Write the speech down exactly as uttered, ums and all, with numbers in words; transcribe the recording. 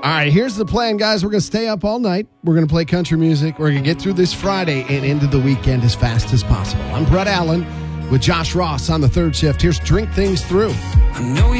All right, here's the plan, guys. We're going to stay up all night. We're going to play country music. We're going to get through this Friday and into the weekend as fast as possible. I'm Brett Allen with Josh Ross on the third shift. Here's Drink Things Through. I know you